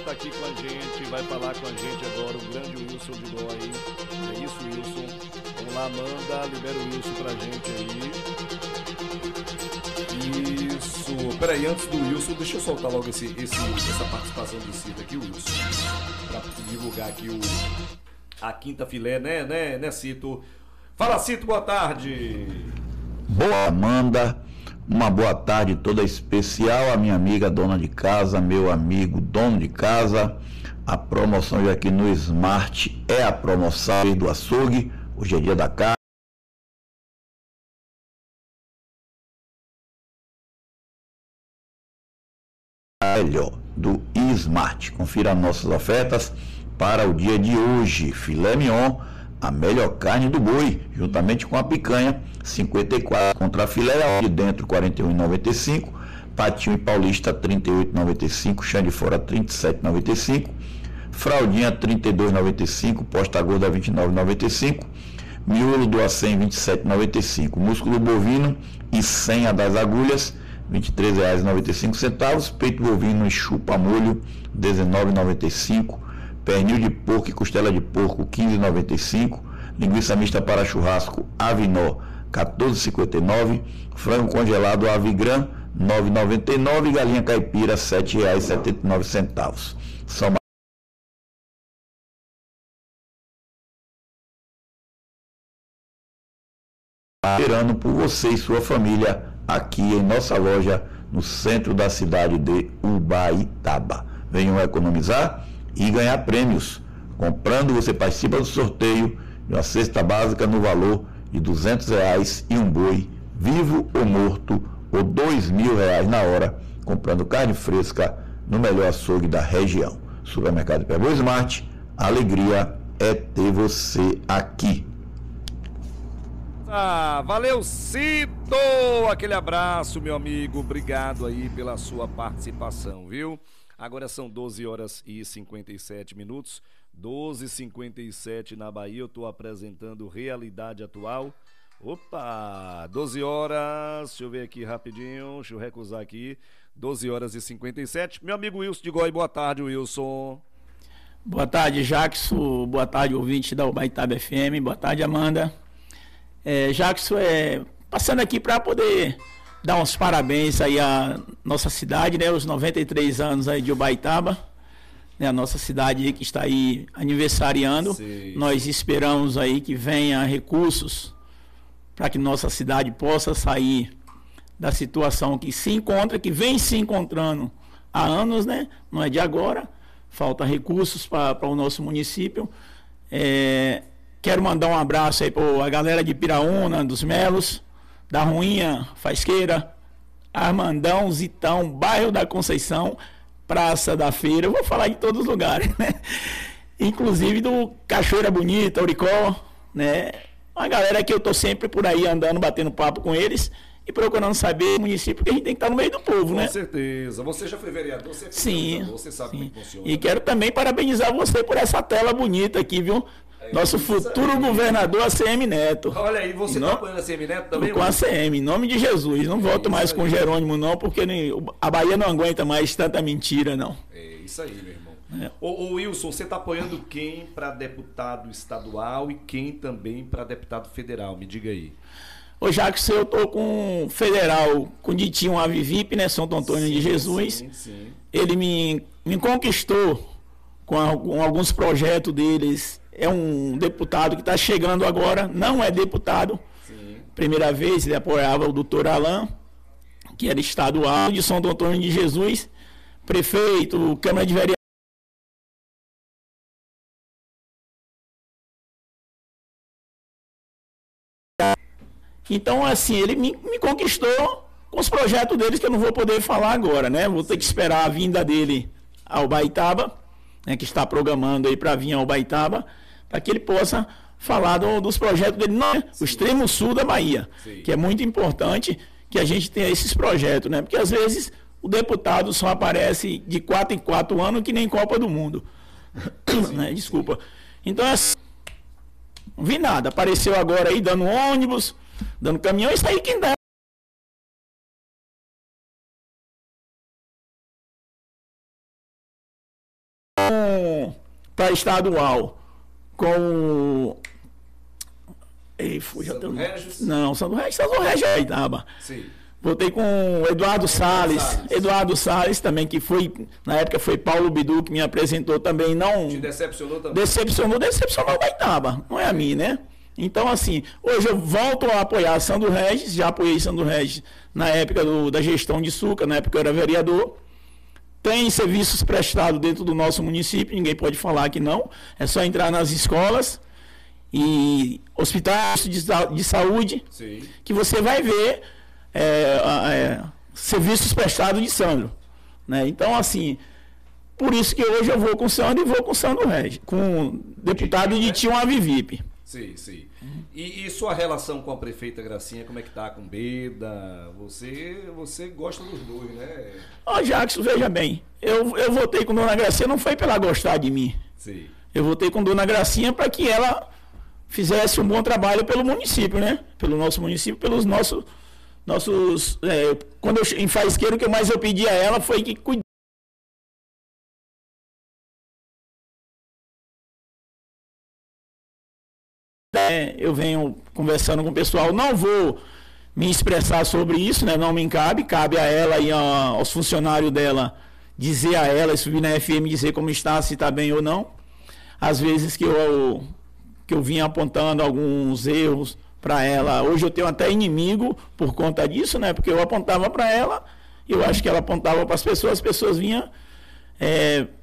está aqui com a gente, vai falar com a gente agora, o grande Wilson de Gói. É isso, Wilson? Vamos lá, Amanda, libera o Wilson pra gente aí. Isso. Peraí, antes do Wilson, deixa eu soltar logo essa participação do Cito aqui, Wilson, pra divulgar aqui a quinta filé, né, Cito? Fala, Cito, boa tarde. Boa, Amanda. Uma boa tarde toda especial à minha amiga dona de casa, meu amigo dono de casa. A promoção de aqui no Smart é a promoção do açougue. Hoje é dia da carne. Melhor do Smart. Confira nossas ofertas para o dia de hoje. Filé mignon, a melhor carne do boi, juntamente com a picanha, 54 contra a filé de dentro, 41,95, patinho e paulista, 38,95, chão de fora, 37,95, fraldinha, 32,95, posta gorda, 29,95, miolo do acém, 27,95, músculo bovino e senha das agulhas, R$ 23,95, peito bovino e chupa molho, R$ 19,95, pernil de porco e costela de porco, R$ 15,95, linguiça mista para churrasco, Avinó, R$ 14,59, frango congelado Avigran, R$ 9,99, galinha caipira, R$ 7,79. São esperando por você e sua família aqui em nossa loja no centro da cidade de Ubaitaba. Venham economizar e ganhar prêmios. Comprando, você participa do sorteio de uma cesta básica no valor de R$ 200 e um boi, vivo ou morto, ou R$ 2.000 na hora, comprando carne fresca no melhor açougue da região. Supermercado Pegou Smart, a alegria é ter você aqui. Valeu, Cito! Aquele abraço, meu amigo. Obrigado aí pela sua participação, viu? Agora são 12 horas e 57 minutos. 12h57 na Bahia. Eu estou apresentando Realidade Atual. Opa! 12 horas. Deixa eu ver aqui rapidinho. Deixa eu recusar aqui. 12 horas e 57. Meu amigo Wilson de Gói. Boa tarde, Wilson. Boa tarde, Jackson. Boa tarde, ouvinte da Ubaitaba FM. Boa tarde, Amanda. Jackson, passando aqui para poder dar uns parabéns aí à nossa cidade, né? Os 93 anos aí de Ubaitaba, né? A nossa cidade aí que está aí aniversariando. Sim. Nós esperamos aí que venha recursos para que nossa cidade possa sair da situação que se encontra, que vem se encontrando há anos, né? Não é de agora. Falta recursos para o nosso município. Quero mandar um abraço aí para a galera de Piraúna, dos Melos, da Ruinha, Faisqueira, Armandão, Zitão, bairro da Conceição, Praça da Feira. Eu vou falar de todos os lugares, né? Inclusive do Cachoeira Bonita, Auricó, né? Uma galera que eu tô sempre por aí andando, batendo papo com eles e procurando saber o município, que a gente tem que estar no meio do povo, né? Com certeza. Você já foi vereador, você sim, você sabe como funciona. E quero também parabenizar você por essa tela bonita aqui, viu? Nosso futuro governador, ACM Neto. Olha aí, você está apoiando a ACM Neto também? Com a ACM, em nome de Jesus. Não volto mais com Jerônimo, não, porque a Bahia não aguenta mais tanta mentira, não. É isso aí, meu irmão. Ô Wilson, você está apoiando quem para deputado estadual e quem também para deputado federal? Me diga aí. Ô Jackson, eu tô com federal, com o Ditinho Avivip, né? São Antônio de Jesus. Sim. Ele me conquistou com alguns projetos deles. É um deputado que está chegando agora, não é deputado. Sim. Primeira vez ele apoiava o doutor Alain, que era estadual de São Antônio de Jesus, prefeito, Câmara de Vereadores. Então, assim, ele me conquistou com os projetos deles, que eu não vou poder falar agora, né? Vou ter que esperar a vinda dele ao Ubaitaba, né, que está programando aí para vir ao Ubaitaba, para que ele possa falar dos projetos dele, não, o extremo sul da Bahia, sim, que é muito importante que a gente tenha esses projetos, né? Porque às vezes o deputado só aparece de 4 em 4 anos, que nem Copa do Mundo. Né? Desculpa. Então, não vi nada. Apareceu agora aí dando ônibus, dando caminhão, isso aí quem dá para estadual com... Ei, Sandro Regis? Não, Sandro Regis é Itaba. Sim. Voltei com Eduardo Salles. Eduardo Salles também, que foi, na época foi Paulo Bidu que me apresentou também, não... Te decepcionou também? Decepcionou o Baitaba, não é a mim, né? Então, assim, hoje eu volto a apoiar Sandro Regis, já apoiei Sandro Regis na época da gestão de Succa, na época eu era vereador. Tem serviços prestados dentro do nosso município, ninguém pode falar que não. É só entrar nas escolas e hospitais de saúde, sim, que você vai ver serviços prestados de Sandro, né? Então, assim, por isso que hoje eu vou com Sandro e vou com Sandro Regis, com o deputado de Tião Avivip. Sim, sim. E sua relação com a prefeita Gracinha, como é que tá com Beda? Você gosta dos dois, né? Ó, Jackson, veja bem, eu votei com Dona Gracinha, não foi para ela gostar de mim. Sim. Eu votei com Dona Gracinha para que ela fizesse um bom trabalho pelo município, né? Pelo nosso município, pelos nossos quando eu em Faisqueiro, o que mais eu pedi a ela foi que cuidasse. Eu venho conversando com o pessoal, não vou me expressar sobre isso, né? Não me cabe a ela e aos funcionários dela dizer a ela, subir na FM, dizer como está, se está bem ou não. Às vezes que eu vinha apontando alguns erros para ela, hoje eu tenho até inimigo por conta disso, né? Porque eu apontava para ela, eu acho que ela apontava para as pessoas vinham